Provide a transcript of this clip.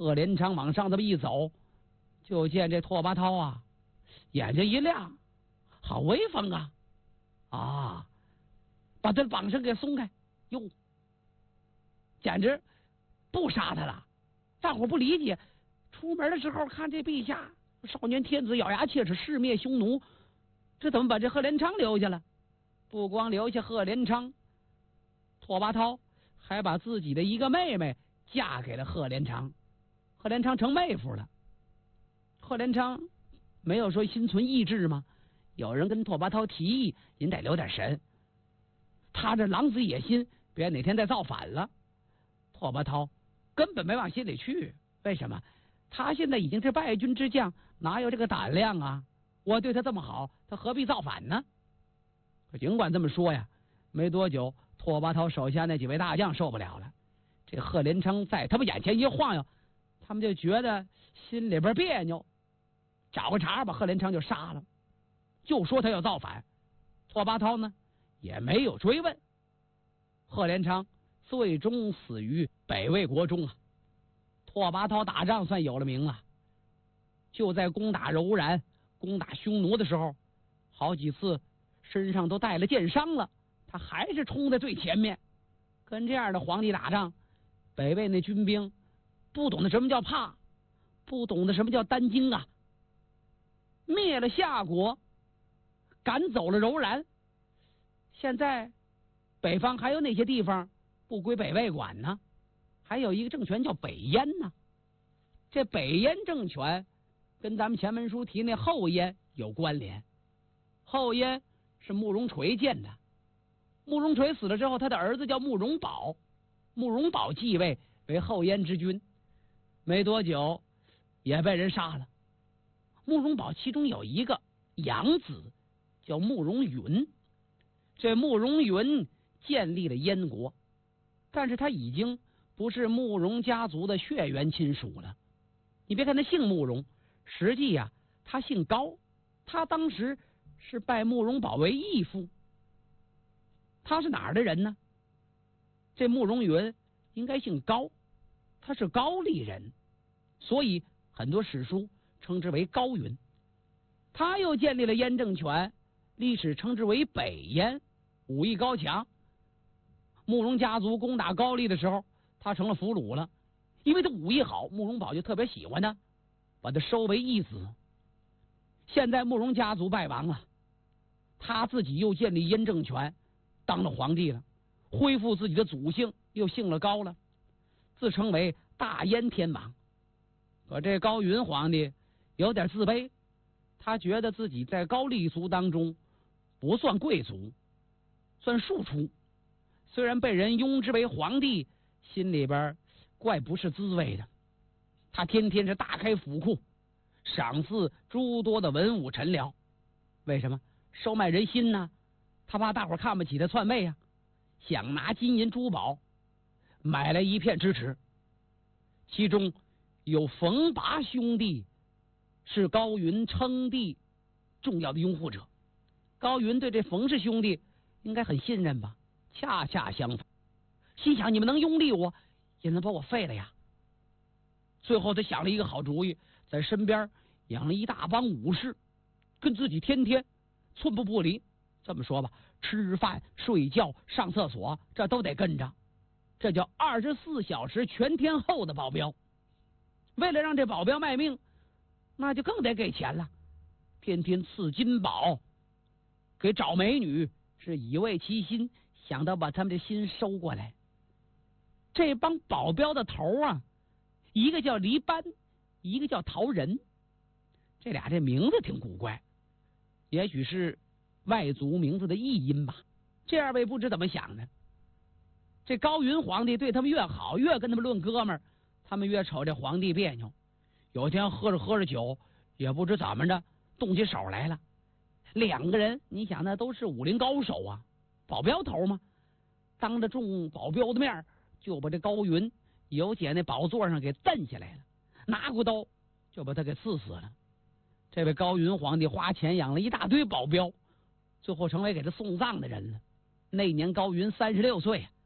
贺连昌往上这么一走，就见这拓跋焘啊，眼睛一亮，好威风啊！啊，把这绑绳给松开，哟，简直不杀他了。大伙不理解，出门的时候看这陛下少年天子咬牙切齿，誓灭匈奴，这怎么把这贺连昌留下了？不光留下贺连昌，拓跋焘还把自己的一个妹妹嫁给了贺连昌，贺连昌成妹夫了。贺连昌没有说心存异志吗？有人跟拓跋焘提议，您得留点神，他这狼子野心，别哪天再造反了。拓跋焘根本没往心里去，为什么？他现在已经是败军之将，哪有这个胆量啊？我对他这么好，他何必造反呢？可尽管这么说呀，没多久，拓跋焘手下那几位大将受不了了，这贺连昌在他们眼前一晃悠，他们就觉得心里边别扭，找个茬把贺连昌就杀了，就说他要造反。拓跋焘呢也没有追问，贺连昌最终死于北魏国中啊。拓跋焘打仗算有了名啊，就在攻打柔然、攻打匈奴的时候，好几次身上都带了箭伤了，他还是冲在最前面。跟这样的皇帝打仗，北魏那军兵不懂得什么叫怕，不懂得什么叫担惊啊。灭了夏国，赶走了柔然，现在北方还有哪些地方不归北魏管呢？还有一个政权叫北燕呢。这北燕政权跟咱们前文书提那后燕有关联。后燕是慕容垂建的，慕容垂死了之后，他的儿子叫慕容宝，慕容宝继位为后燕之君，没多久也被人杀了。慕容宝其中有一个养子叫慕容允，这慕容允建立了燕国，但是他已经不是慕容家族的血缘亲属了。你别看他姓慕容，实际呀，他姓高，他当时是拜慕容宝为义父。他是哪儿的人呢？这慕容允应该姓高，他是高丽人，所以很多史书称之为高允。他又建立了燕政权，历史称之为北燕，武艺高强。慕容家族攻打高丽的时候，他成了俘虏了，因为他武艺好，慕容宝就特别喜欢他，把他收为义子。现在慕容家族败亡了，他自己又建立燕政权，当了皇帝了，恢复自己的祖姓，又姓了高了，自称为大燕天王。可这高允皇帝有点自卑，他觉得自己在高丽族当中不算贵族，算庶出，虽然被人拥之为皇帝，心里边怪不是滋味的。他天天是大开府库，赏赐诸多的文武臣僚。为什么？收买人心呢？他怕大伙看不起他篡位啊，想拿金银珠宝买来一片支持。其中有冯拔兄弟是高允称帝重要的拥护者。高允对这冯氏兄弟应该很信任吧？恰恰相反，心想你们能拥立我，也能把我废了呀。最后他想了一个好主意，在身边养了一大帮武士，跟自己天天寸步不离。这么说吧，吃饭、睡觉、上厕所，这都得跟着。这叫24小时全天候的保镖。为了让这保镖卖命，那就更得给钱了，天天赐金宝，给找美女，是以慰其心，想到把他们的心收过来。这帮保镖的头啊，一个叫黎班，一个叫陶仁，这俩这名字挺古怪，也许是外族名字的译音吧。这二位不知怎么想的，这高允皇帝对他们越好，越跟他们论哥们儿，他们越瞅这皇帝别扭。有天喝着酒，也不知怎么着动起手来了。两个人，你想那都是武林高手啊，保镖头嘛，当着众保镖的面就把这高允由姐那宝座上给蹬下来了，拿过刀就把他给刺死了。这位高允皇帝花钱养了一大堆保镖，最后成为给他送葬的人了。那年高允36岁，